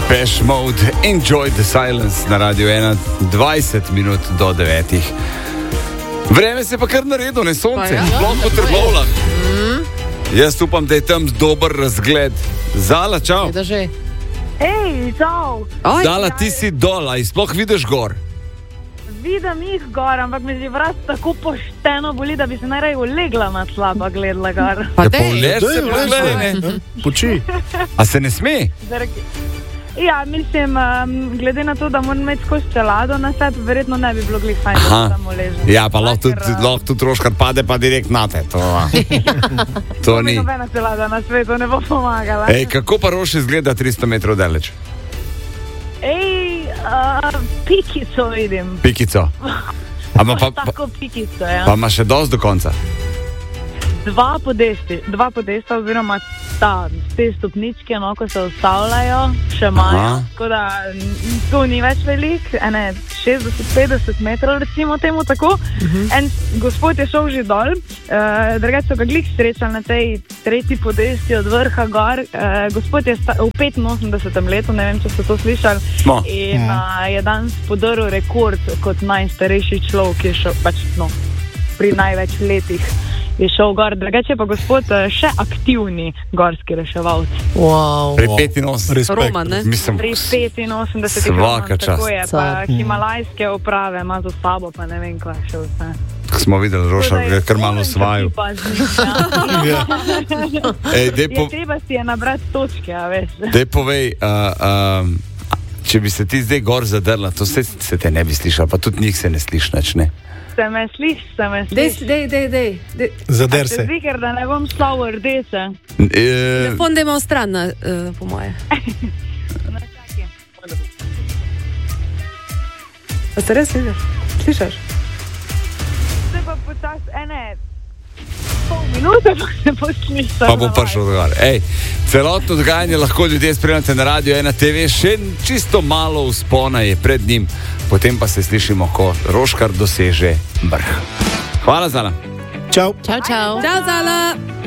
Depeche Mode, Enjoy the Silence na Radio 1, 20 minut do 9. Vreme se pa kar naredilo, ne sonce, sploh po Trbovljah. Jaz upam, da je tam dober razgled. Zala, čau. Hej, čau. Zala, ti si dol, a sploh vidiš gor? Vidim jih gor, ampak mi že vrat tako pošteno boli, da bi se najraje ulegla na tla pa gledala gor. Pa poleš se pogledaj. Poči. A se ne sme? Ja, mislim, glede na to, da moram imeti skozi čelado na sebi, verjetno ne bi bilo glih fajn, da se tam uležem. Ja, pa lahko tudi Roškar pade pa direkt na te. To ni. Nobena čelada na svetu ne bo pomagala. Ej, kako pa Roš izgleda 300 metrov daleč? Pikico vidim. Pikico. Tako pikico, ja. Pa ima še dosti do konca? Dva podesta oziroma te stopničke, no, ko se ustavljajo, še imajo, tako da tu ni več velik, 60-50 metrov, recimo temu tako. En gospod je šel že dol, drugače so ga glih srečali na tej tretji podesti od vrha gor. Gospod je v 85. letu, ne vem, če ste to slišali, in je danes podaril rekord kot najstarejši človek, ki je šel pri največ letih. Je šel gor, drugače pa gospod še aktivni gorski reševalc. Wow. Pri 85. Roman, ne? Mislim, pri 85. Svaka čast. Tako je, pa himalajske oprave ima za sabo, pa ne vem, kaj še vse. Ko smo videli Roša, je kar malo svaju. Treba si je nabrati točke, a veš. Dej povej, če bi se ti zdaj gor zadrla, to se te ne bi slišala, pa tudi njih se ne sliš, ne? Se me sliš. Dej. Zader se. Zdaj, ker da ne bom šla v rdeče. Telefon dajmo v stran, po moje. Pa se res slišaš? Zdaj pa počas pol minute, pa se bo slišal. Pa bo prišel dogajal. Celotno dogajanje lahko ljudje spremljate na Radio 1 TV, še čisto malo vzpona je pred njim, potem pa se slišimo, ko Roškar doseže vrh. Hvala, Zala. Čau. Čau, Zala.